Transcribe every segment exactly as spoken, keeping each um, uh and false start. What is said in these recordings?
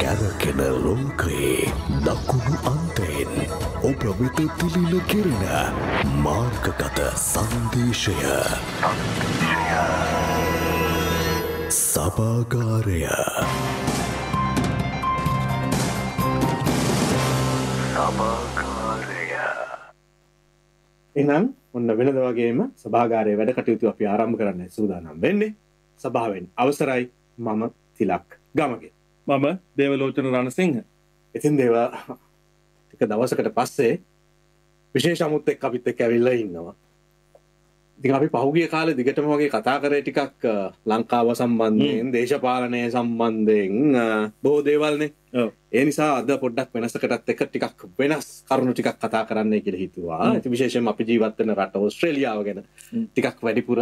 කැරකෙන ලෝකයේ දකුණු අන්තයෙන් ඔබ වෙත තිලින කෙරෙන මාර්ගගත සංදේශය සභාගාරය. එහෙනම් ඔන්න වෙනද වගේම සභාගාරයේ වැඩ කටයුතු අපි ආරම්භ කරන්න සූදානම් වෙන්නේ. සභාවෙන් අවසරයි. මම තිලක් ගමගේ. මම දේවලෝචන රණසිංහ. ඉතින් දේව ටික දවසකට පස්සේ විශේෂ අමුත් එක්ක අපිත් එක්ක ඇවිල්ලා ඉන්නවා. ඉතින් අපි පහුගිය කාලේ දිගටම වගේ කතා කරේ ටිකක් ලංකාව සම්බන්ධයෙන්, දේශපාලනය සම්බන්ධයෙන් බොහෝ දේවල්නේ. ඔව්. ඒ නිසා අද පොඩ්ඩක් වෙනසකටත් එක්ක ටිකක් වෙනස් කරුණු ටිකක් කතා කරන්නයි කියලා හිතුවා. ඉතින් විශේෂයෙන්ම අපි ජීවත් වෙන රට ඕස්ට්‍රේලියාව ගැන ටිකක් වැඩිපුර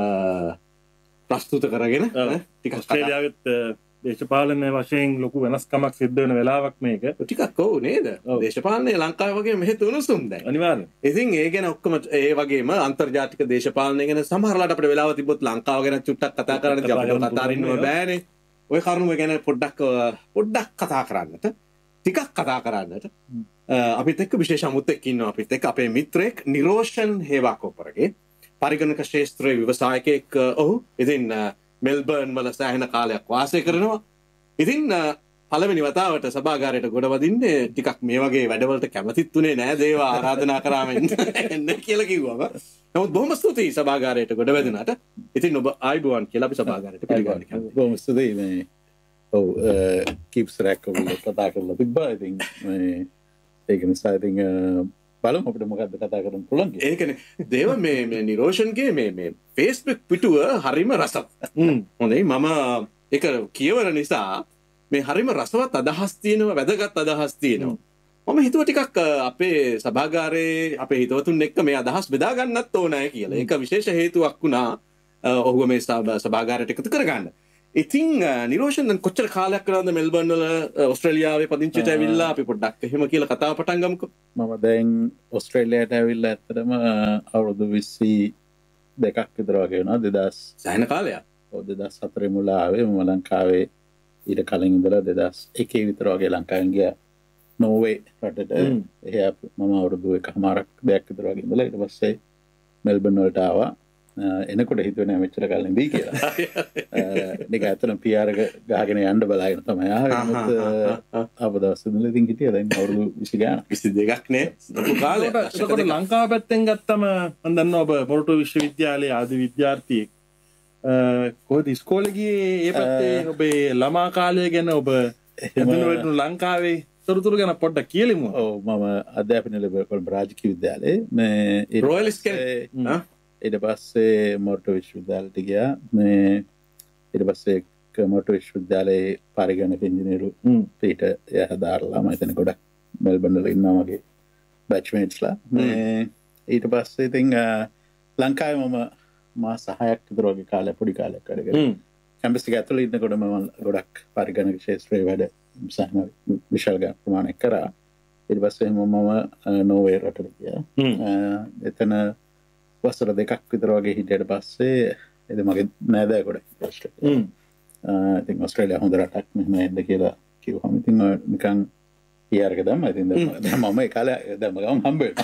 ප්‍රස්තුත කරගෙන ටිකක් ඕස්ට්‍රේලියාවෙත් දේශපාලන වශයෙන් ලොකු වෙනස්කමක් සිද්ධ වෙන වෙලාවක් මේක. ටිකක් ඔව් නේද? දේශපාලනය ලංකාව වගේ මෙහෙත් උණුසුම් දැන්. අනිවාර්යෙන්. ඉතින් ඒ ගැන ඔක්කොම ඒ වගේම අන්තර්ජාතික දේශපාලනය ගැන සමහරලාට අපිට වෙලාව තිබ්බොත් ලංකාව ගැන චුට්ටක් කතා කරන්න ඉතින් අපිට කතා අරින්න බෑනේ. ඔය කරුණු ගැන පොඩ්ඩක් පොඩ්ඩක් කතා කරන්නට, ටිකක් කතා කරන්නට අපිත් එක්ක විශේෂ අමුත් එක්ක ඉන්නවා. අපිත් එක්ක අපේ මිත්‍රෙක් නිරෝෂන් හේවාකෝපරගේ පරිගණක ශාස්ත්‍රයේ ව්‍යවසායකයෙක්. ඔහු ඉතින් මෙල්බර්න් වල සෑහෙන කාලයක් වාසය කරනවා. ඉතින් පළවෙනි වතාවට සභාගාරයට ගොඩ වදින්නේ ටිකක් මේ වගේ වැඩවලට කැමතිත් උනේ නෑ. දේව ආරාධනා කරාම එන්න කියලා කිව්වම. නමුත් බොහොම ස්තුතියි සභාගාරයට ගොඩ වැදුනාට. ඉතින් ඔබ ආයිබෝවන් කියලා අපි සභාගාරයට පිළිගන්න කැමතියි. බොහොම ස්තුතියි මේ ඔව් කීප්ස් රැක් ඔබ කතා කරලා තිබ්බා. ඉතින් මේ ඒක නිසා ඉතින් බලමු අපිට මොකද්ද කතා කරන්න පුළුවන් කියලා. ඒකනේ දේව මේ මේ නිරෝෂන්ගේ මේ මේ Facebook පිටුව හරිම රසවත්. හොඳයි මම ඒක කියවන නිසා මේ හරිම රසවත් අදහස් තියෙනවා, වැදගත් අදහස් තියෙනවා. මම හිතුවා ටිකක් අපේ සභාගාරයේ අපේ හිතවතුන් එක්ක මේ අදහස් බෙදා ගන්නත් ඕනෑ කියලා. ඒක විශේෂ හේතුවක් වුණා ඔහුව මේ සභාගාරයට එකතු කරගන්න. ඉතින් නිරෝෂන් දැන් කොච්චර කාලයක් කරනවද මෙල්බර්න් වල ඕස්ට්‍රේලියාවේ පදිංචිට ඇවිල්ලා? අපි පොඩ්ඩක් එහෙම කියලා කතාව පටන් ගමුකෝ. මම දැන් ඕස්ට්‍රේලියාවට ඇවිල්ලා ඇත්තටම අවුරුදු විසි දෙකක් විතර වගේ වෙනවා. දෙදාස් සෑහෙන කාලයක්. ඔව් දෙදාස් හතරේ මුල ආවේ. මම ලංකාවේ ඊට කලින් ඉඳලා දෙදාස් එකේ විතර වගේ ලංකාවෙන් ගියා නෝර්වේ රටට. එහේ මම අවුරුදු එකමාරක් දෙකක් විතර වගේ ඉඳලා ඊට පස්සේ මෙල්බර්න් වලට ආවා. එනකොට හිතුවේ නෑ මෙච්චර කල් ඉඳී කියලා. නික ඇත්තටම පී ආර් එක ගහගෙන යන්න බලාගෙන තමයි ආවේ. මොකද අවදවස් ඉඳලා ඉතින් හිටියා දැන් අවුරුදු විසි ගානක්. විසි දෙකක් නේ. ලොකු කාලයක්. ඒකට ලංකාව පැත්තෙන් ගත්තම මම දන්නවා ඔබ මොරටු විශ්වවිද්‍යාලයේ ආදි විද්‍යාර්ථියෙක්. කොහොමද ඉස්කෝලේ ගියේ? ඒ පැත්තේ ඔබේ ළමා කාලය ගැන ඔබ එදිනෙවලු ලංකාවේ තොරතුරු ගැන පොඩ්ඩක් කියලිමු. ඔව් මම අධ්‍යාපනය ලැබුවා රාජකීය විද්‍යාලයේ. මේ රොයල් ස්කේල් ඊට පස්සේ මොරටු විශ්වවිද්‍යාලයට ගියා. මේ ඊට පස්සේ මොරටු විශ්වවිද්‍යාලයේ පරිගණක ඉංජිනේරු පිට යහදාරලා මම එතන ගොඩක් මෙල්බර්න් වල ඉන්නවා මගේ බැච්මේට්ස්ලා. මේ ඊට පස්සේ ඉතින් ලංකාවේ මම මාස හයක් විතර වගේ කාලයක් පොඩි කාලයක් වැඩ කරා. කැම්පස් එක ඇතුළේ ඉන්නකොට මම ගොඩක් පරිගණක ක්ෂේත්‍රයේ වැඩ සහන විශාල ප්‍රමාණයක් කරා. ඊට පස්සේ මම නෝර්වේ රටට ගියා. එතන වසර දෙකක් විතර වගේ හිටියට පස්සේ එද මගේ නෑදෑ ගොඩක් ඕස්ට්‍රේලියාව. ඉතින් ඕස්ට්‍රේලියාව හොඳ රටක් මෙහෙම එන්න කියලා කිව්වම ඉතින් නිකන් පී ආර් එක දැම්මා. ඉතින් දැන් මම ඒ කාලේ දැම්ම ගමන් හම්බ වෙනවා.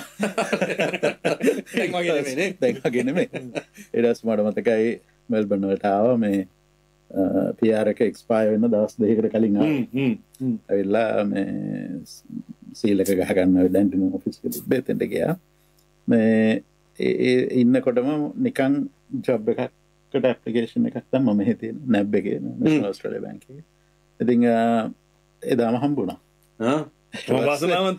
දැන් වගේ නෙමෙයි නේ. දැන් වගේ නෙමෙයි. ඊට පස්සේ මට මතකයි මෙල්බර්න් වලට ආවා. මේ පී ආර් එක එක්ස්පයර් වෙන දවස් දෙකකට කලින් ආවා. ඇවිල්ලා මේ සීල් එක ගහ ගන්න ඩැන්ටින් ඔෆිස් එකට බෙතෙන්ට ගියා. මේ ඒ ඉන්නකොටම නිකන් ජොබ් එකකට ඇප්ලිකේෂන් එකක් දැම්මම මෙහෙ තියෙන නැබ් එකේ නැෂනල් ඕස්ට්‍රේලියා බැංකුවේ. ඉතින් එදාම හම්බුණා. ආ වාසනාවන්ත.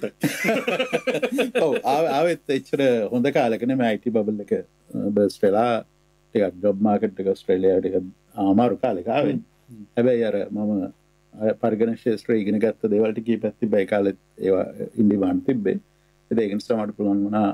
ඔව් ආවෙත් එච්චර හොඳ කාලෙක නෙමෙයි අයි ටී බබල් එක බර්ස්ට් වෙලා ටිකක් ජොබ් මාකට් එක ඕස්ට්‍රේලියාවට ටිකක් අමාරු කාලෙක ආවේ. හැබැයි අර මම පරිගණක ශාස්ත්‍රය ඉගෙන ගත්ත දේවල් ටික කීපයක් තිබ්බා ඒ කාලෙත් ඒවා ඉන්ඩිමාන්ඩ් තිබ්බේ. ඒක නිසා මට පුළුවන් වුණා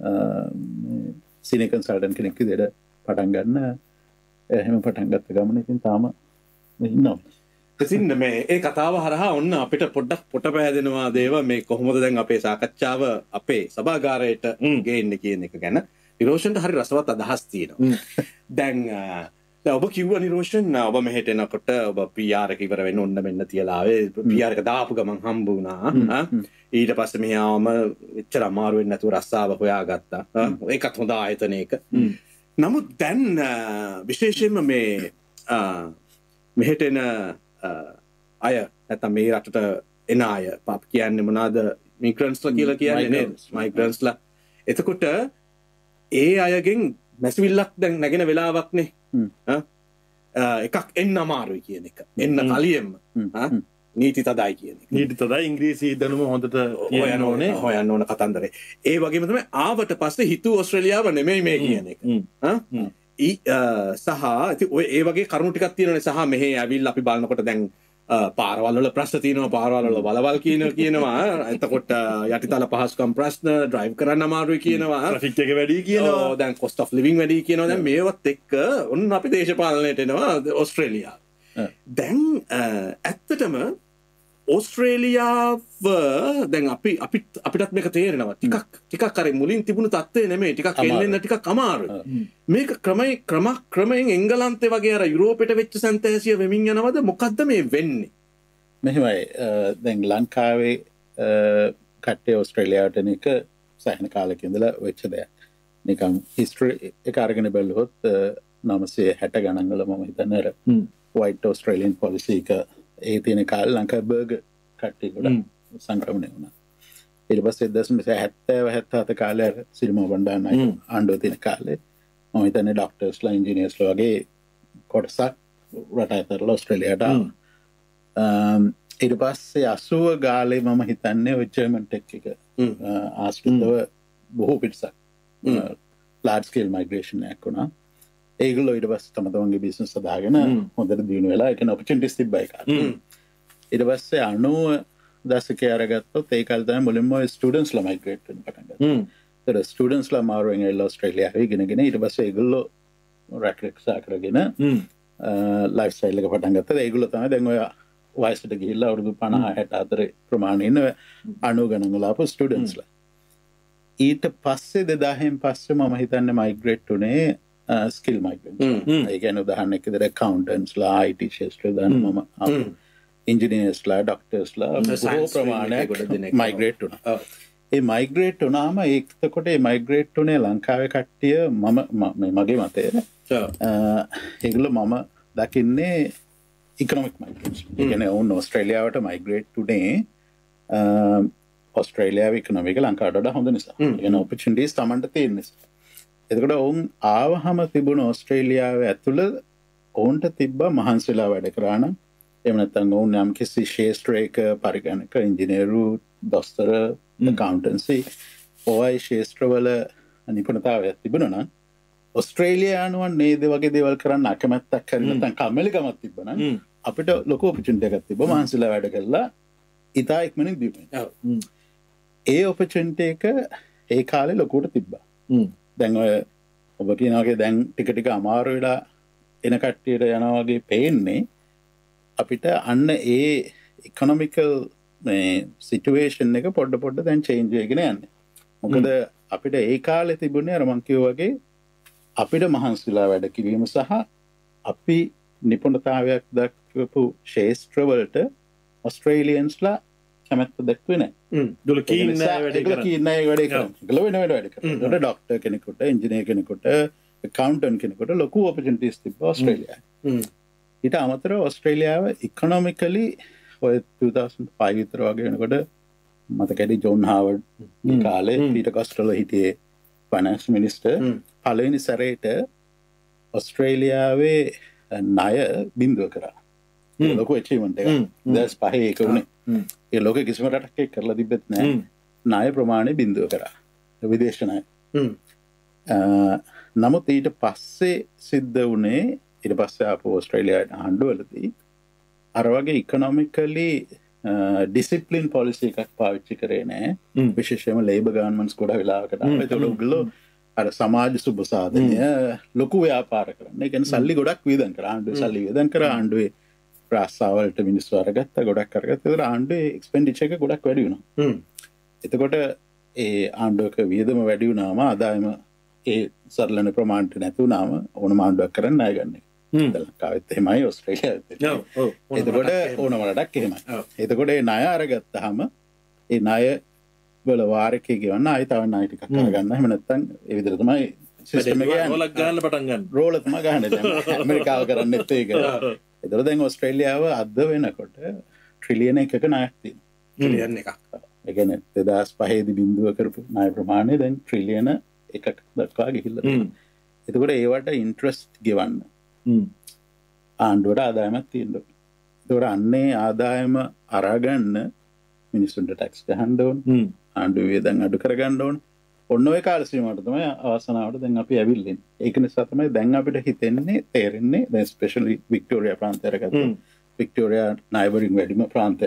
සීනියර් කන්සල්ටන්ට් කෙනෙක් විදිහට පටන් ගන්න. එහෙම පටන් ගත්ත ගමන ඉතින් තාම ඉන්නවා. ඉතින් මේ ඒ කතාව හරහා ඔන්න අපිට පොඩ්ඩක් පොට පෑදෙනවා දේව මේ කොහොමද දැන් අපේ සාකච්ඡාව අපේ සභාගාරයට ගේන්නේ කියන එක ගැන. නිරෝෂන්ට හරි රසවත් අදහස් තියෙනවා. දැන් ඔබ කිව්ව නිරෝෂන් ඔබ මෙහෙට එනකොට ඔබ පී ආර් එක ඉවර වෙන්න ඔන්න මෙන්න තියලා ආවේ පී ආර් එක දාපු ගමන් හම්බ වුණා ඊට පස්සේ මෙහි ආවම එච්චර අමාරු වෙන්නේ නැතුව රස්සාව හොයාගත්තා ඒකත් හොඳ ආයතනයක නමුත් දැන් විශේෂයෙන්ම මේ මෙහෙට එන අය නැත්නම් මේ රටට එන අය පාප කියන්නේ මොනවාද මිග්‍රන්ට්ස්ලා කියලා කියන්නේ නේද මයිග්‍රන්ට්ස්ලා එතකොට ඒ අයගෙන් මැසිවිල්ලක් දැන් නැගෙන වෙලාවක්නේ එකක් එන්න අමාරුයි කියන එක එන්න කලියෙම නීති තදයි කියන එක නීති තදයි ඉංග්‍රීසි දැනුම හොඳට හොයන්න ඕනේ හොයන්න ඕන කතන්දරේ ඒ වගේම තමයි ආවට පස්සේ හිතුව ඕස්ට්‍රේලියාව නෙමෙයි මේ කියන එක සහ ඉතින් ඔය ඒ වගේ කරුණු ටිකක් තියෙනනේ සහ මෙහෙ ඇවිල්ලා අපි බලනකොට දැන් පාරවල් වල ප්‍රශ්න තියෙනවා පාරවල් වල වලවල් කියන කියනවා එතකොට යටිතල පහසුකම් ප්‍රශ්න ඩ්‍රයිව් කරන්න අමාරුයි කියනවා ට්‍රැෆික් එක වැඩි කියනවා දැන් cost of living වැඩි කියනවා දැන් මේවත් එක්ක ඔන්න අපි දේශපාලනයට එනවා ඕස්ට්‍රේලියාව දැන් ඇත්තටම ඕස්ට්‍රේලියාව දැන් අපි අපිත් අපිටත් මේක තේරෙනවා ටිකක් ටිකක් අර මුලින් තිබුණු තත්ත්වය නෙමෙයි ටිකක් එන්න ටිකක් අමාරුයි මේක ක්‍රමයෙන් ක්‍රම ක්‍රමයෙන් එංගලන්තේ වගේ අර යුරෝපෙට වෙච්ච සැන්තෑසිය වෙමින් යනවද මොකද්ද මේ වෙන්නේ මෙහෙමයි දැන් ලංකාවේ කට්ටිය ඕස්ට්‍රේලියාවට එන එක සෑහෙන කාලෙක ඉඳලා වෙච්ච දෙයක් නිකන් හිස්ටරි එක අරගෙන බැලුවොත් නවසිය හැට ගණන් වල මම හිතන්නේ අර වයිට් ඕස්ට්‍රේලියන් පොලිසි එක ඒ තියෙන කාලේ ලංකාවේ බර්ගර් කට්ටිය ගොඩක් සංක්‍රමණය වුණා. ඊට පස්සේ දශමික හැත්තෑ හැත්තෑ හත කාලේ සිරිමා බණ්ඩාරනායක ආණ්ඩුව තියෙන කාලේ මම හිතන්නේ ඩොක්ටර්ස්ලා ඉන්ජිනියර්ස්ලා වගේ කොටසක් රට ඇතුළේ ඕස්ට්‍රේලියාවට ආවා. ඊට පස්සේ අසූව ගාලේ මම හිතන්නේ ඔය ජර්මන් ටෙක් එක ආශ්‍රිතව බොහෝ පිටසක් large scale migration එකක් වුණා. ඒගොල්ලෝ ඊට පස්සේ තම තමන්ගේ බිස්නස් හදාගෙන හොඳට දිනු වෙලා ඒක ඔපචුනිටිස් තිබ්බයි කාලේ. ඊට පස්සේ අනූව දශකයේ අරගත්තොත් ඒ කාලේ තමයි මුලින්ම ස්ටුඩන්ට්ස්ලා මයිග්‍රේට් වෙන්න පටන් ගත්තා. ඒතර ස්ටුඩන්ට්ස්ලා මාරුවෙන් ඇවිල්ලා ඕස්ට්‍රේලියාවේ ඉගෙනගෙන ඊට පස්සේ ඒගොල්ලෝ රැක්රෙක්සා කරගෙන ලයිෆ් ස්ටයිල් එක පටන් ගත්තා. ඒගොල්ලෝ තමයි දැන් ඔය වයසට ගිහිල්ලා අවුරුදු පනහ හැට අතර ප්‍රමාණය ඉන්න අනූ ගණන් වල ආපු ස්ටුඩන්ට්ස්ලා. ඊට පස්සේ දෙදාහෙන් පස්සේ මම හිතන්නේ මයිග්‍රේට් උනේ ස්කිල් මයිග්‍රන්ට්. ඒ කියන්නේ උදාහරණයක් විදිහට accountants-ලා I T ශාස්ත්‍රය දාන මම engineers-ලා ડોක්ටර්ස්ලා බොහෝ ප්‍රමාණයක් මයිග්‍රේට් වුණා. ඒ මයිග්‍රේට් වුණාම ඒකකොට ඒ මයිග්‍රේට් උනේ ලංකාවේ කට්ටිය මම මගේ මතය ඒගොල්ලෝ මම දකින්නේ ඉකොනොමික් මයිග්‍රේෂන්. ඒ කියන්නේ ඔවුන් ඕස්ට්‍රේලියාවට මයිග්‍රේට් උනේ ඕස්ට්‍රේලියාවේ ඉකොනොමික ලංකාවට වඩා හොඳ නිසා. ඒ කියන්නේ ඔපචුනිටිස් තමන්ට තියෙන නිසා. එතකොට ඔවුන් ආවහම තිබුණ ඕස්ට්‍රේලියාවේ ඇතුළ ඔවුන්ට තිබ්බා මහන්සිලා වැඩ කරා නම් එහෙම නැත්නම් ඔවුන් යම් කිසි ශාස්ත්‍රයක පරිගණක ඉංජිනේරු දොස්තර accountancy ඔය ශාස්ත්‍රවල නිපුණතාවයක් තිබුණා නම් ඕස්ට්‍රේලියානුවන් නේද වගේ දේවල් කරන්න අකමැත්තක් කරලා නැත්නම් කම්මැලිකමක් තිබ්බා නම් අපිට ලොකු ඔපචුනිටි එකක් තිබ්බා මහන්සිලා වැඩ කළා ඉතා ඉක්මනින් දියුණු. ඒ ඔපචුනිටි එක ඒ කාලේ ලොකුවට තිබ්බා. දැන් ඔය ඔබ කියන වගේ දැන් ටික ටික අමාරු වෙලා එන කට්ටියට යනවා වගේ පේන්නේ අපිට අන්න ඒ ඉකොනොමිකල් මේ සිටුේෂන් එක පොඩ පොඩ දැන් චේන්ජ් වෙගෙන යන්නේ. මොකද අපිට ඒ කාලේ තිබුණේ අර මං කිව්වා වගේ අපිට මහන්සිලා වැඩ කිරීම සහ අපි නිපුණතාවයක් දක්වපු ශාස්ත්‍රවලට ඔස්ට්‍රේලියන්ස්ලා කැමැත්ත දක්වන්නේ නැහැ. ඒගොල්ලෝ කීන් නැහැ වැඩ කරන්න. කීන් නැහැ වැඩ කරන්න. ඒගොල්ලෝ වෙන වැඩ කරන්න. ඒකට ડોක්ටර් කෙනෙකුට, ඉංජිනේර් කෙනෙකුට, accountant කෙනෙකුට ලොකු opportunities තිබ්බා ඕස්ට්‍රේලියාවේ. ඊට අමතරව ඕස්ට්‍රේලියාව ඉකොනොමිකලි ඔය two thousand five විතර වගේ වෙනකොට මතකයි ජෝන් හාවර්ඩ් කාලේ පීටර් කොස්ටෙලෝ හිටියේ ෆයිනෑන්ස් මිනිස්ටර් පළවෙනි සැරේට ඕස්ට්‍රේලියාවේ ණය බිඳුව කරා. ඒක ලොකු achievement එකක්. දැස් පහේ ඒක උනේ. ඒ ලෝකෙ කිසිම රටක් ඒක කරලා තිබෙත් නැහැ. ණය ප්‍රමාණය බිඳුව කරා. විදේශ ණය. නමුත් ඊට පස්සේ සිද්ධ වුණේ ඊට පස්සේ ආපු ඕස්ට්‍රේලියාවේ ආණ්ඩුවලදී අර වගේ ඉකොනොමිකලි ඩිසිප්ලින් පොලිසි එකක් පාවිච්චි කරේ නැහැ. විශේෂයෙන්ම ලේබර් ගවර්න්මන්ට්ස් ගොඩ වෙලාවකට ආවා. ඒතකොට ඔයගොල්ලෝ අර සමාජ සුබ සාධනය ලොකු ව්‍යාපාර කරන්න. ඒ කියන්නේ සල්ලි ගොඩක් වියදම් කරා. ආණ්ඩුවේ සල්ලි වියදම් කරා. ආණ්ඩුවේ රාස්සාවලට මිනිස්සු අරගත්තා. ගොඩක් අරගත්තා. ඒතකොට ආණ්ඩුවේ එක්ස්පෙන්ඩිචර් එක ගොඩක් වැඩි වුණා. එතකොට ඒ ආණ්ඩුවක වියදම වැඩි වුණාම ආදායම ඒ සරලන ප්‍රමාණයට නැති වුණාම ඕනම ආණ්ඩුවක් කරන්න ණය ගන්න එක. ලංකාවෙත් එහෙමයි ඔස්ට්‍රේලියාවෙත් එතකොට ඕනම රටක් එහෙමයි. එතකොට ඒ ණය අරගත්තාම ඒ ණය වල වාරකේ ගෙවන්න ආයෙ තව ණය ටිකක් අරගන්න. එහෙම නැත්නම් ඒ විදිහට තමයි සිස්ටම් එක යන්නේ. රෝලක් ගන්න පටන් ගන්න. රෝල තමයි ගහන්නේ දැන් ඇමරිකාව කරන්නේත් ඒක. එතකොට දැන් ඔස්ට්‍රේලියාව අද වෙනකොට ට්‍රිලියන එකක ණයක් තියෙනවා. ට්‍රිලියන් එකක්. ඒ කියන්නේ දෙදාස් පහේ දී බිඳුව කරපු ණය ප්‍රමාණය දැන් ට්‍රිලියන එකක දක්වා ගිහිල්ලා තියෙනවා. එතකොට ඒවට ඉන්ට්‍රස්ට් ගෙවන්න ආණ්ඩුවට ආදායමක් තියෙනවා. එතකොට අන්නේ ආදායම අරගන්න මිනිස්සුන්ට ටැක්ස් ගහන්න ඕන. ආණ්ඩුවේ වියදම් අඩු කරගන්න ඕන. ඔන්න ඔය කාල සීමාවට තමයි අවසනාවට දැන් අපි ඇවිල්ලා ඉන්නේ. ඒක නිසා තමයි දැන් අපිට හිතෙන්නේ තේරෙන්නේ දැන් ස්පෙෂලි වික්ටෝරියා ප්‍රාන්තයට ගත්තොත් වික්ටෝරියා නයිබරින් වැඩිම ප්‍රාන්තය.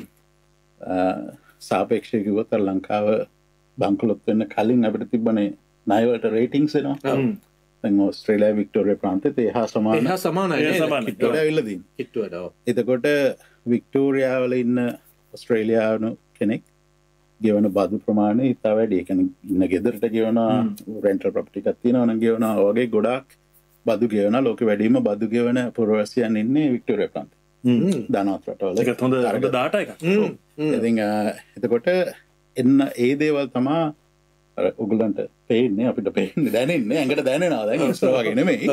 සාපේක්ෂව කිව්වොත් ලංකාව බංකොලොත් වෙන්න කලින් අපිට තිබ්බනේ ණය වලට රේටින්ග්ස් එනවා. දැන් ඕස්ට්‍රේලියාවේ වික්ටෝරියා ප්‍රාන්තෙත් ඒහා සමාන ඒහා සමානයි නේද? කිට්ටුවට ඇවිල්ලා තියෙනවා. කිට්ටුවට ඔව්. එතකොට වික්ටෝරියා වල ඉන්න ඕස්ට්‍රේලියානු කෙනෙක් ගෙවන බදු ප්‍රමාණය ඉතා වැඩි. ඒ කියන්නේ ඉන්න ගෙදරට ගෙවන රෙන්ටල් ප්‍රොපර්ටි එකක් තියෙනවා නම් ගෙවනවා වගේ ගොඩාක් බදු ගෙවන ලෝකෙ වැඩිම බදු ගෙවන පුරවැසියන් ඉන්නේ වික්ටෝරියා ප්‍රාන්තේ. ධනවත් රටවල. ඒක හොඳ හොඳ ඩාටා එකක්. ඉතින් එතකොට එන්න ඒ දේවල් තමයි අර ඔයගලන්ට පේන්නේ අපිට පේන්නේ දැනෙන්නේ ඇඟට දැනෙනවා දැන් ඉස්සර වගේ නෙමෙයි.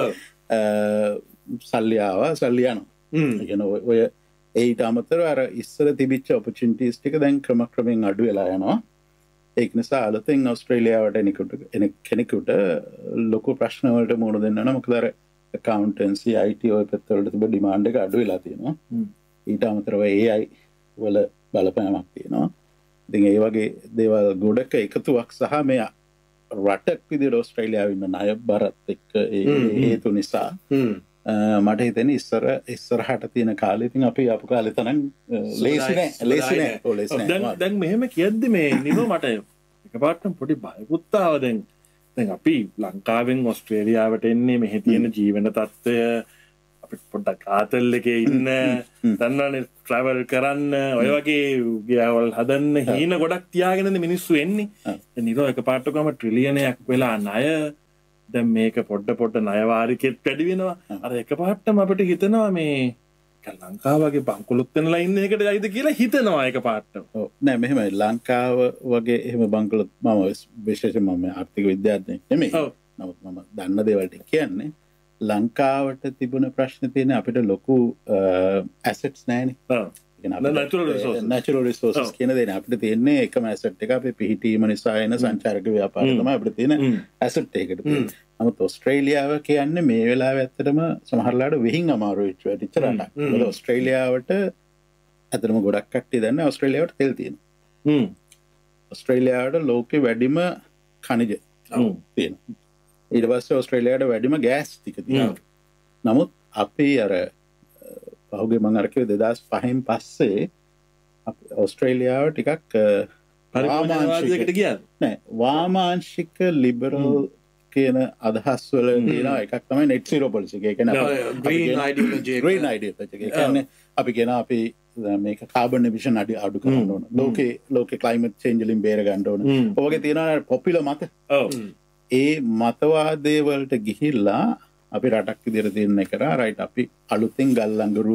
සල්ලි ආවා සල්ලි යනවා. ඒ කියන්නේ ඔය ඒට අමතරව අර ඉස්සර තිබිච්ච ඔපචුනිටිස් ටික දැන් ක්‍රමක්‍රමයෙන් අඩු වෙලා යනවා. ඒක නිසා අලුතෙන් ඕස්ට්‍රේලියාවට එනකොට කෙනෙකුට ලොකු ප්‍රශ්න වලට මුහුණ දෙන්න නම් මොකද අර accountancy I T ඔය පැත්තවලට තිබෙන ඩිමාන්ඩ් එක අඩු වෙලා තියෙනවා. ඊට අමතරව A I වල බලපෑමක් තියෙනවා. ඉතින් ඒ වගේ දේවල් ගොඩක එකතුවක් සහ මේ රටක් විදිහට ඕස්ට්‍රේලියාවේ ඉන්න ණය බරත් එක්ක ඒ හේතු නිසා මට හිතෙන්නේ ඉස්සර ඉස්සරහට තියෙන කාලේ ඉතින් අපි ආපු කාලේ තරම් ලේසි නෑ ලේසි නෑ ඔය ලේසි නෑ. දැන් දැන් මෙහෙම කියද්දි මේ නිරෝ මට එකපාරටම පොඩි බයකුත් ආවා දැන්. දැන් අපි ලංකාවෙන් ඕස්ට්‍රේලියාවට එන්නේ මෙහි තියෙන ජීවන තත්ත්වය අපිට පොඩ්ඩක් ආතල් එකේ ඉන්න දන්නවනේ ට්‍රැවල් කරන්න ඔය වගේ ගියවල් හදන්න හීන ගොඩක් තියාගෙනද මිනිස්සු එන්නේ. දැන් නිරෝ එකපාරට ගම ට්‍රිලියනයක් වෙලා ණය දැන් මේක පොඩ පොඩ ණය වාරිකෙත් වැඩි වෙනවා. අර එකපාරටම අපිට හිතෙනවා මේ ලංකාව වගේ බංකොලොත් වෙනලා ඉන්න එකට ඇයිද කියලා හිතෙනවා එකපාරටම. ඔව් නෑ මෙහෙමයි ලංකාව වගේ එහෙම බංකොලොත් මම විශේෂයෙන්ම මම ආර්ථික විද්‍යාඥයෙක් නෙමෙයි. නමුත් මම දන්න දේවල් ටික කියන්නේ ලංකාවට තිබුණ ප්‍රශ්න තියෙන අපිට ලොකු ඇසෙට්ස් නැහැනේ. ඔව්. natural resources කියන දේ අපිට තියෙන්නේ එකම ඇසෙට් එක අපේ පිහිටීම නිසා එන සංචාරක ව්‍යාපාරය තමයි අපිට තියෙන ඇසෙට් එකකට තියෙන්නේ. නමුත් ඕස්ට්‍රේලියාව කියන්නේ මේ වෙලාවේ ඇත්තටම සමහරලාට වෙහින් අමාරු වෙච්ච වැඩිච්ච රටක්. මොකද ඕස්ට්‍රේලියාවට ඇත්තටම ගොඩක් කට්ටිය දන්නේ ඕස්ට්‍රේලියාවට තෙල් තියෙනවා. හ්ම්. ඕස්ට්‍රේලියාවට ලෝකේ වැඩිම ඛනිජ තියෙනවා. ඊට පස්සේ ඕස්ට්‍රේලියාවට වැඩිම ගෑස් ටික තියෙනවා. නමුත් අපි අර පහුගේ මං අර කිව්වේ දෙදාස් පහෙන් පස්සේ ඕස්ට්‍රේලියාව ටිකක් පරිමාණවාදයකට ගියාද? නෑ වාමාංශික ලිබරල් කියන අදහස් වල තියෙන එකක් තමයි net zero policy එක. ඒ කියන්නේ green ideology එක. green ideology එක. ඒ කියන්නේ අපි කියන අපි මේක carbon emission අඩු අඩු කරන්න ඕන. ලෝකේ ලෝකේ climate change වලින් බේර ගන්න ඕන. ඔය වගේ තියෙනවා popular මත. ඔව්. ඒ මතවාදයේ වලට ගිහිල්ලා අපි රටක් විදිහට තීරණය කරා රයිට් අපි අලුතෙන් ගල් අඟුරු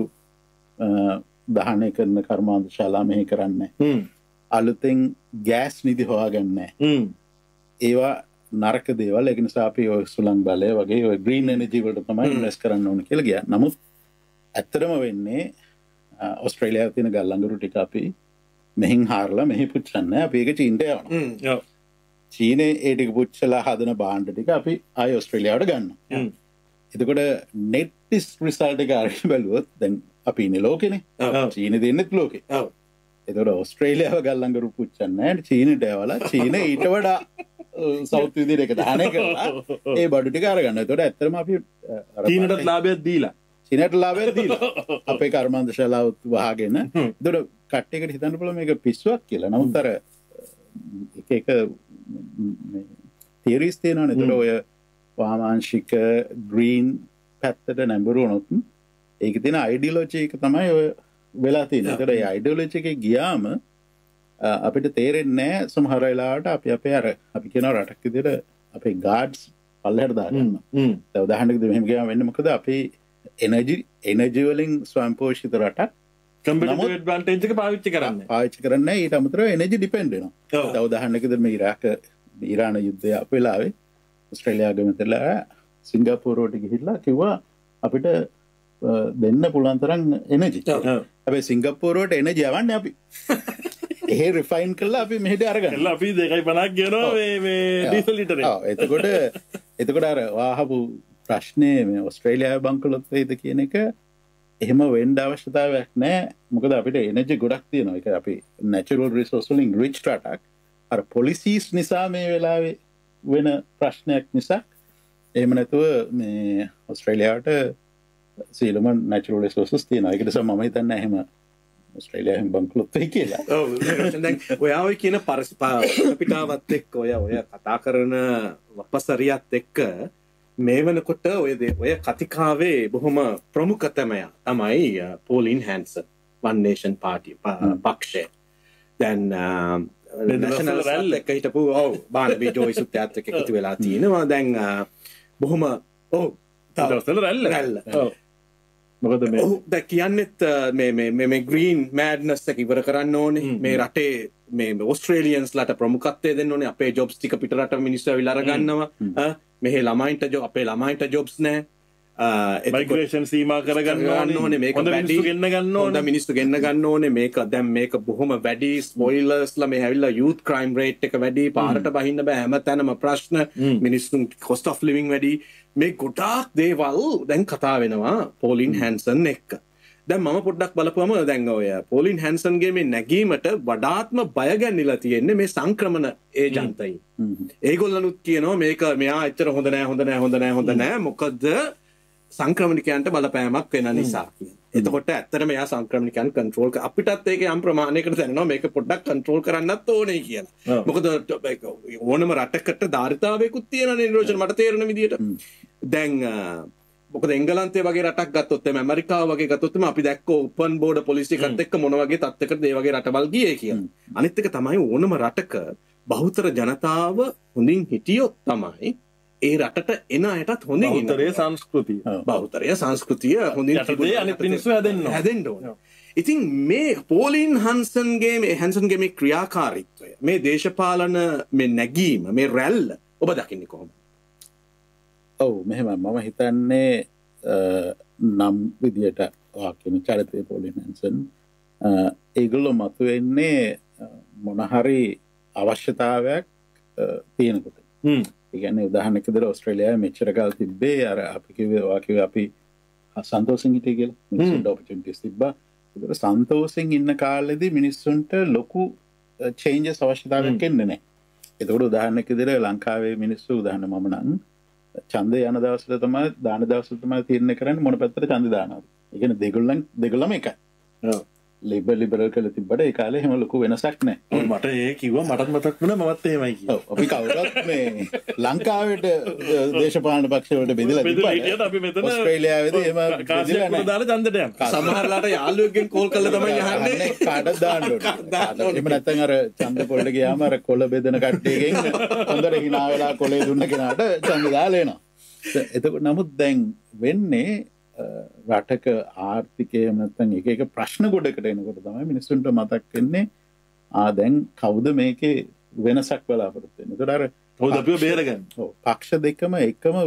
දහනය කරන කර්මාන්ත ශාලා මෙහි කරන්නේ. අලුතෙන් ගෑස් නිදි හොයාගන්නේ. ඒවා නරක දේවල්. ඒක නිසා අපි ඔය සුළං බලය වගේ ඔය ග්‍රීන් එනර්ජි වලට තමයි ඉන්වෙස්ට් කරන්න ඕන කියලා ගියා. නමුත් ඇත්තටම වෙන්නේ ඕස්ට්‍රේලියාවේ තියෙන ගල් අඟුරු ටික අපි මෙහින් හාරලා මෙහි පුච්චන්නේ. අපි ඒක චීනට යවනවා. චීනේ ඒ ටික පුච්චලා හදන භාණ්ඩ ටික අපි ආය ඕස්ට්‍රේලියාවට ගන්නවා. එතකොට net result එක අරගෙන බලුවොත් දැන් අපි ඉන්නේ ලෝකෙනේ. චීනේ දෙන්නෙත් ලෝකේ. ඔව්. එතකොට ඕස්ට්‍රේලියාව ගල් අඟුරු පුච්චන්නේ නැහැ. චීනට යවලා චීනේ ඊට වඩා සවුත් විදිහට එක දාහනය කරලා ඒ බඩු ටික අරගන්න. එතකොට ඇත්තටම අපි චීනටත් ලාභයක් දීලා චීනට ලාභයක් දීලා අපේ කර්මාන්ත ශාලාව වහගෙන. එතකොට කට්ටියකට හිතන්න පුළුවන් මේක පිස්සුවක් කියලා. නමුත් අර එක එක තියරිස් තියෙනවානේ. එතකොට ඔය වාමාංශික ග්‍රීන් පැත්තට නැඹුරු වුණොත් ඒක තියෙන අයිඩියොලොජි එක තමයි ඔය වෙලා තියෙන්නේ. ඒතර ඒ අයිඩියොලොජි එකේ ගියාම අපිට තේරෙන්නේ නැහැ සමහර වෙලාවට අපි අපේ අර අපි කියන රටක් විදිහට අපේ ගාඩ්ස් පල්ලෙහාට දාගන්නවා. දැන් උදාහරණයකට මෙහෙම ගියාම වෙන්නේ මොකද අපි එනජි එනජි වලින් ස්වයංපෝෂිත රටක් කම්පියුටර් ඇඩ්වාන්ටේජ් එක පාවිච්චි කරන්න. පාවිච්චි කරන්නේ ඊට අමතරව එනර්ජි ඩිපෙන්ඩ් වෙනවා. තව උදාහරණයකට මේ ඉරාක ඊරාන යුද්ධය අප වෙලාවේ ඕස්ට්‍රේලියාව ගමතලා සිංගප්පූරුවට ගිහිල්ලා කිව්වා අපිට දෙන්න පුළුවන් තරම් එනර්ජි. හැබැයි සිංගප්පූරුවට එනර්ජි යවන්නේ අපි. ඒ රිෆයින් කරලා අපි මෙහෙට අරගන්න. එල්ල අපි දෙකයි පනක් ගෙනවා මේ මේ ඩීසල් ලිටරේ. ඔව් එතකොට එතකොට අර වාහපු ප්‍රශ්නේ මේ ඕස්ට්‍රේලියාවේ බංකොලොත් වෙයිද කියන එක එහෙම වෙන්න අවශ්‍යතාවයක් නැහැ. මොකද අපිට එනර්ජි ගොඩක් තියෙනවා. ඒක අපි natural resource වලින් rich රටක්. අර policies නිසා මේ වෙලාවේ වෙන ප්‍රශ්නයක් නිසා එහෙම නැතුව මේ ඕස්ට්‍රේලියාවට සියලුම natural resources තියෙනවා. ඒක නිසා මම හිතන්නේ එහෙම ඔස්ට්‍රේලියාවෙන් බංකොලොත් වෙයි කියලා. ඔව් දැන් ඔයා ඔය කියන පරිපාලනපිටාවත් එක්ක ඔය ඔය කතා කරන වපසරියත් එක්ක මේ වෙනකොට ඔය ඔය කතිකාවේ බොහොම ප්‍රමුඛතමයා තමයි පෝලින් හැන්සන් වන් නේෂන් පාර්ටි පක්ෂය. දැන් නැෂනල් රැල්ල එක හිටපු ඔව් බානබී ජොයිසුත් එක්ක එකතු වෙලා තිනවා. දැන් බොහොම ඔව් දවස්වල රැල්ල රැල්ල. ඔව් මොකද මේ ඔව් දැන් කියන්නෙත් මේ මේ මේ ග්‍රීන් මෑඩ්නස් එක ඉවර කරන්න ඕනේ. මේ රටේ මේ ඕස්ට්‍රේලියන්ස්ලාට ප්‍රමුඛත්වය දෙන්න ඕනේ. අපේ ජොබ්ස් ටික පිට රට මිනිස්සු ඇවිල්ලා අරගන්නවා. මෙහි ළමයින්ට ජොබ් අපේ ළමයින්ට ජොබ්ස් නැහැ. මයිග්‍රේෂන් සීමා කරගන්න ඕනේ. මේක හොඳ මිනිස්සු ගෙන්න ගන්න ඕනේ. හොඳ මිනිස්සු ගෙන්න ගන්න ඕනේ. මේක දැන් මේක බොහොම වැඩි ස්පොයිලර්ස්ලා මේ ඇවිල්ලා යූත් ක්‍රයිම් රේට් එක වැඩි. පාරට බහින්න බෑ හැමතැනම ප්‍රශ්න. මිනිස්සුන් කොස්ට් ඔෆ් ලිවිං වැඩි. මේ ගොඩාක් දේවල් දැන් කතා වෙනවා පෝලින් හැන්සන් එක්ක. දැන් මම පොඩ්ඩක් බලපුවම දැන් ඔය පෝලින් හැන්සන්ගේ මේ නැගීමට වඩාත්ම බය ගැන්විලා තියෙන්නේ මේ සංක්‍රමණ ඒජන්තයින්. ඒගොල්ලනුත් කියනවා මේක මෙයා එච්චර හොඳ නෑ හොඳ නෑ හොඳ නෑ හොඳ නෑ මොකද සංක්‍රමණිකයන්ට බලපෑමක් වෙන නිසා කියන. එතකොට ඇත්තටම එයා සංක්‍රමණිකයන් කන්ට්‍රෝල් කර අපිටත් ඒක යම් ප්‍රමාණයකට දැනෙනවා මේක පොඩ්ඩක් කන්ට්‍රෝල් කරන්නත් ඕනේ කියලා. මොකද ඕනම රටකට ධාරිතාවයකුත් තියෙනනේ නිරෝෂන් මට තේරෙන විදිහට. දැන් මොකද එංගලන්තය වගේ රටක් ගත්තොත් එම ඇමරිකාව වගේ ගත්තොත් අපි දැක්කෝ ඕපන් බෝඩර් පොලිසි එකත් එක්ක මොන වගේ තත්ත්වයකටද ඒ වගේ රටවල් ගියේ කියලා. අනිත් එක තමයි ඕනම රටක බහුතර ජනතාව හොඳින් හිටියොත් තමයි ඒ රටට එන අයටත් හොඳින් ඉන්න. බහුතරය සංස්කෘතිය. බහුතරය සංස්කෘතිය හොඳින් යටතේ අනිත් මිනිස්සු හැදෙන්න ඕන. හැදෙන්න ඕන. ඉතින් මේ පෝලින් හන්සන්ගේ මේ හැන්සන්ගේ මේ ක්‍රියාකාරීත්වය මේ දේශපාලන මේ නැගීම මේ රැල්ල ඔබ දකින්නේ කොහොමද? ඔව් මෙහෙම මම හිතන්නේ නම් විදියට වාක්‍යන චරිතය පෝලින් හැන්සන් ඒගොල්ලෝ මතුවෙන්නේ මොන හරි අවශ්‍යතාවයක් තියෙනකොට. ඒ කියන්නේ උදාහරණයක් විදිහට ඕස්ට්‍රේලියාවේ මෙච්චර කාල තිබ්බේ අර අපි කිව්වේ වාක්‍යව අපි සන්තෝෂෙන් හිටියේ කියලා. මිනිස්සුන්ට ඔපචුනිටිස් තිබ්බා. ඒකට සන්තෝෂෙන් ඉන්න කාලෙදී මිනිස්සුන්ට ලොකු චේන්ජස් අවශ්‍යතාවයක් එන්නේ නැහැ. ඒකට උදාහරණයක් විදිහට ලංකාවේ මිනිස්සු උදාහරණ මම නම් ඡන්දය යන දවසට තමයි දාන දවසට තමයි තීරණය කරන්නේ මොන පැත්තට ඡන්ද දානවද. ඒ කියන්නේ දෙගොල්ලන් දෙගොල්ලම එකයි. ඔව්. ලිබරල් ලිබරල් කියලා තිබ්බට ඒ කාලේ එහෙම ලොකු වෙනසක් නැහැ. මට ඒ කිව්වා මටත් මතක් වුණා මමත් එහෙමයි කිව්වා. ඔව් අපි කවුරුත් මේ ලංකාවට දේශපාලන පක්ෂ වලට බෙදලා තිබ්බා. අපි මෙතන ඕස්ට්‍රේලියාවේදී එහෙම කාසියක් දාලා ඡන්දට යනවා. සමහරලාට යාළුවෙක්ගෙන් කෝල් කරලා තමයි අහන්නේ කාටද දාන්න ඕනේ. එහෙම නැත්නම් අර ඡන්ද පොල්ලට ගියාම අර කොළ බෙදන කට්ටියගෙන් හොඳට hina වෙලා කොළේ දුන්න කෙනාට ඡන්ද දාලා එනවා. එතකොට නමුත් දැන් වෙන්නේ රටක ආර්ථිකය නැත්නම් එක එක ප්‍රශ්න ගොඩකට එනකොට තමයි මිනිස්සුන්ට මතක් වෙන්නේ ආ දැන් කවුද මේකේ වෙනසක් බලාපොරොත්තු වෙන්නේ. ඒකට අර කවුද අපිව බේරගන්නේ? ඔව් පක්ෂ දෙකම එකම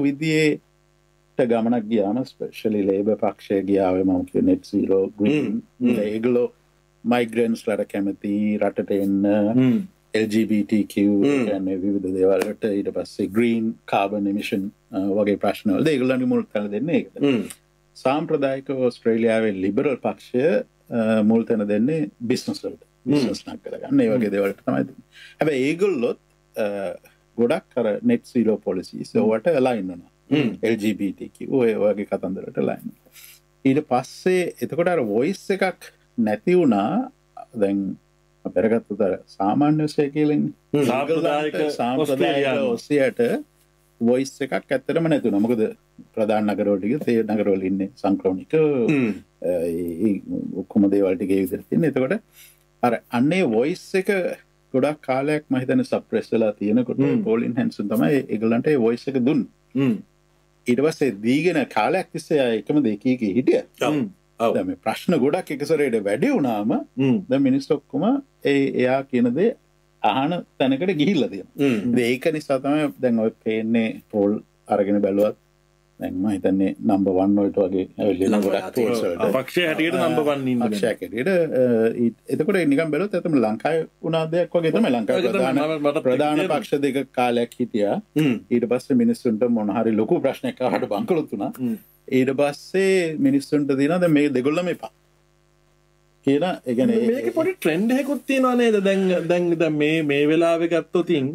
විදියට ගමනක් ගියාම ස්පෙෂලි ලේබර් පක්ෂය ගියාවේ මම කිය net zero green ඒගොල්ලෝ මයිග්‍රන්ට්ස්ලාට කැමති රටට එන්න L G B T Q කියන්නේ විවිධ දේවල් වලට ඊට පස්සේ green carbon emission වගේ ප්‍රශ්න වලද ඒගොල්ලන්ගේ මුල් තැන දෙන්නේ ඒකට. සාම්ප්‍රදායික ඕස්ට්‍රේලියාවේ ලිබරල් පක්ෂය මුල් තැන දෙන්නේ බිස්නස් වලට. බිස්නස් නක් කරගන්න ඒ වගේ දේවල්ට තමයි දෙන්නේ. හැබැයි ඒගොල්ලොත් ගොඩක් අර net zero policies ඒවට align වෙනවා. L G B T Q ඔය වගේ කතන්දරට align වෙනවා. ඊට පස්සේ එතකොට අර voice එකක් නැති වුණා දැන් අපරගත්තට සාමාන්‍ය ඔස්සේ කියලා සාම්ප්‍රදායික සාම්ප්‍රදායික ඔස්සයට voice එකක් ඇත්තටම නැති වුණා. මොකද ප්‍රධාන නගරවල ටික තේ නගරවල ඉන්නේ සංක්‍රමණික ඒ ඔක්කොම දේවල් ටික ඒ විදිහට තියෙන. එතකොට අර අන්නේ voice එක ගොඩක් කාලයක් මම හිතන්නේ සප්‍රෙස් වෙලා තියෙනකොට පෝලින් හැන්සන් තමයි ඒගොල්ලන්ට ඒ voice එක දුන්නේ. ඊට පස්සේ දීගෙන කාලයක් තිස්සේ එකම දෙකීක හිටිය දැන් මේ ප්‍රශ්න ගොඩක් එකසරේට වැඩි වුණාම දැන් මිනිස්සු ඔක්කොම ඒ එයා කියන දේ අහන තැනකට ගිහිල්ලා තියෙනවා. ඒක නිසා තමයි දැන් ඔය පේන්නේ පෝල් අරගෙන බැලුවත් දැන් මම හිතන්නේ නම්බර් වන් වලට වගේ ඇවිල්ලා ගොඩක් පෝල්ස් වලට. පක්ෂය හැටියට නම්බර් වන් ඉන්නේ. පක්ෂය හැටියට එතකොට නිකන් බැලුවොත් එතම ලංකාවේ වුණා දෙයක් වගේ තමයි ලංකාවේ ප්‍රධාන ප්‍රධාන පක්ෂ දෙක කාලයක් හිටියා. ඊට පස්සේ මිනිස්සුන්ට මොන හරි ලොකු ප්‍රශ්නයක් ආවට බංකොලොත් වුණා. ඊට පස්සේ මිනිස්සුන්ට දිනා දැන් මේ දෙගොල්ලම එපා. කියලා ඒ කියන්නේ මේකේ පොඩි ට්‍රෙන්ඩ් එකකුත් තියෙනවා නේද දැන් දැන් දැන් මේ මේ වෙලාවේ ගත්තොතින්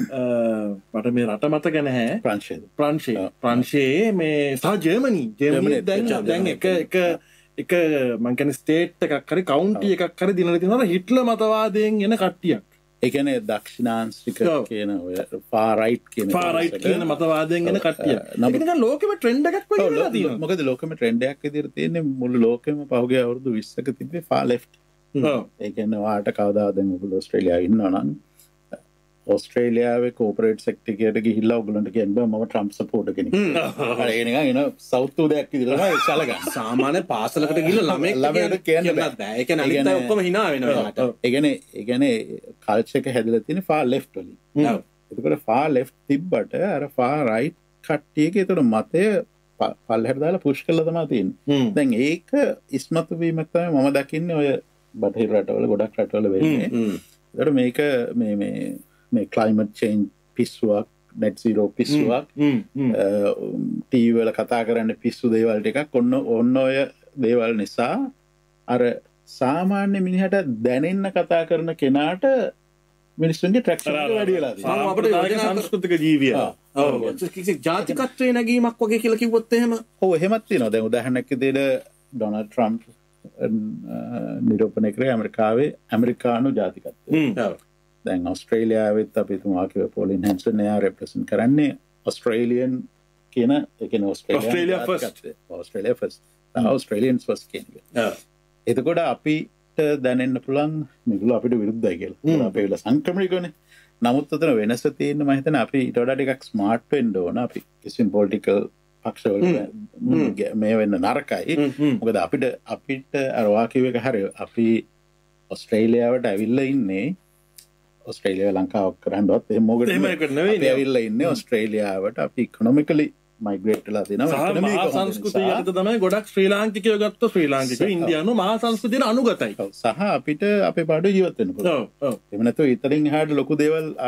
මට මේ රට මතක නැහැ ප්‍රංශයේ ප්‍රංශයේ ප්‍රංශයේ මේ සහ ජර්මනි ජර්මනි දැන් දැන් එක එක එක මං කියන්නේ ස්ටේට් එකක් හරි කවුන්ටි එකක් හරි දිනලා තියෙනවා හිට්ලර් මතවාදයෙන් එන කට්ටියක්. ඒ කියන්නේ දක්ෂිණාංශික කියන ඔය far right කියන far right කියන මතවාදයෙන් එන කට්ටියක්. ඒක නිකන් ලෝකෙම ට්‍රෙන්ඩ් එකක් වගේ වෙලා තියෙනවා. මොකද ලෝකෙම ට්‍රෙන්ඩ් එකක් විදිහට තියෙන්නේ මුළු ලෝකෙම පහුගිය අවුරුදු විස්සක තිබ්බේ far left. ඔව්. ඒ කියන්නේ ඔයාට කවදාද දැන් ඔයගොල්ලෝ ඕස්ට්‍රේලියාවේ ඉන්නවා නම් ඕස්ට්‍රේලියාවේ කෝපරේට් සෙක්ටර් එකට ගිහිල්ලා ඔයගොල්ලන්ට කියන්න බෑ මම ට්‍රම්ප් සපෝටර් කෙනෙක්. අර ඒ නිකන් එන සවුත් උදයක් විදිහට තමයි සලකන්නේ. සාමාන්‍ය පාසලකට ගිහිල්ලා ළමෙක් ළමයට කියන්න බෑ. ඒ කියන්නේ අනිත් අය ඔක්කොම hina වෙනවා යාට. ඒ කියන්නේ ඒ කියන්නේ කල්චර් එක හැදලා තියෙන far left වලින්. ඔව්. ඒකවල far left තිබ්බට අර far right කට්ටියගේ ඒතර මතය පල්ලෙහාට දාලා පුෂ් කරලා තමයි තියෙන්නේ. දැන් ඒක ඉස්මතු වීමක් තමයි මම දකින්නේ ඔය බටහිර රටවල ගොඩක් රටවල වෙන්නේ. ඒතර මේක මේ මේ මේ climate change පිස්සුවක් net zero පිස්සුවක් TV වල කතා කරන්න පිස්සු දේවල් ටිකක් ඔන්න ඔන්න ඔය දේවල් නිසා අර සාමාන්‍ය මිනිහට දැනෙන්න කතා කරන කෙනාට මිනිස්සුන්ගේ ට්‍රැක්ෂන් එක වැඩි වෙලා තියෙනවා. අපිට යෝජනා සංස්කෘතික ජීවිය. ඔව්. කිසි ජාතිකත්වයේ නැගීමක් වගේ කියලා කිව්වොත් එහෙම. ඔව් එහෙමත් තියෙනවා. දැන් උදාහරණයක් විදිහට ඩොනල්ඩ් ට්‍රම්ප් නිරූපණය කරේ ඇමරිකාවේ ඇමරිකානු ජාතිකත්වය. ඔව්. දැන් ඔස්ට්‍රේලියාවෙත් අපි තුමා කිව්ව පෝලින් හැන්සන් එයා රෙප්‍රසන්ට් කරන්නේ ඔස්ට්‍රේලියන් කියන ඒ කියන්නේ Australia first Australia first ඔස්ට්‍රේලියන්ස් first කියන්නේ. ඔව්. එතකොට අපිට දැනෙන්න පුළුවන් මේගොල්ලෝ අපිට විරුද්ධයි කියලා. අපේ වෙල සංක්‍රමණිකනේ. නමුත් අතන වෙනස තියෙන්නේ මම හිතන්නේ අපි ඊට වඩා ටිකක් ස්මාර්ට් වෙන්න ඕන. අපි කිසිම පොලිටිකල් පක්ෂවල මේ වෙන්න නරකයි. මොකද අපිට අපිට අර වාකියව එක හරිය අපි ඔස්ට්‍රේලියාවට ඇවිල්ලා ඉන්නේ ඔස්ට්‍රේලියාව ලංකාව කරන්නවත් එහෙම මොකද එහෙම එකට නෙවෙයි අපි ඇවිල්ලා ඉන්නේ ඔස්ට්‍රේලියාවට අපි ඉකොනොමිකලි මයිග්‍රේට් වෙලා තියෙනවා. මහා සංස්කෘතිය යටතේ තමයි ගොඩක් ශ්‍රී ලාංකිකයෝ ගත්ත ශ්‍රී ලාංකිකයෝ ඉන්දියානු මහා සංස්කෘතියට අනුගතයි. සහ අපිට අපේ පාඩුවේ ජීවත් වෙන්න පුළුවන්. ඔව් ඔව්. එහෙම නැත්නම් ඉතින් එහාට ලොකු දේවල්